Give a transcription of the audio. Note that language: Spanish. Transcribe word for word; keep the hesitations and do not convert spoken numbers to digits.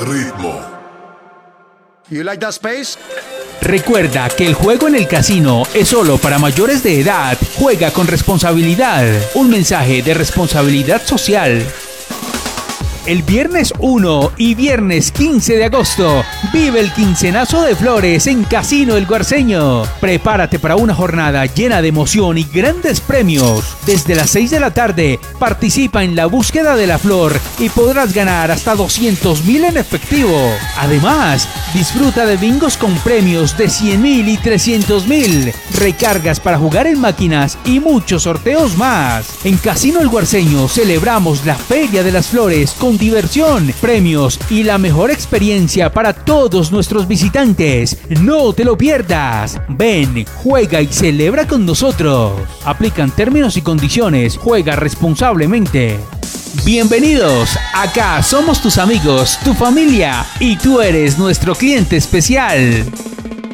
ritmo. You like that space? Recuerda que el juego en el casino es solo para mayores de edad. Juega con responsabilidad. Un mensaje de responsabilidad social. El viernes uno y viernes quince de agosto, vive el quincenazo de flores en Casino El Guarceño. Prepárate para una jornada llena de emoción y grandes premios. Desde las seis de la tarde, participa en la búsqueda de la flor y podrás ganar hasta doscientos mil en efectivo. Además, disfruta de bingos con premios de cien mil y trescientos mil, recargas para jugar en máquinas y muchos sorteos más. En Casino El Guarceño celebramos la Feria de las Flores con diversión, premios y la mejor experiencia para todos nuestros visitantes. No te lo pierdas. Ven, juega y celebra con nosotros. Aplican términos y condiciones. Juega responsablemente. Bienvenidos. Acá somos tus amigos, tu familia y tú eres nuestro cliente especial.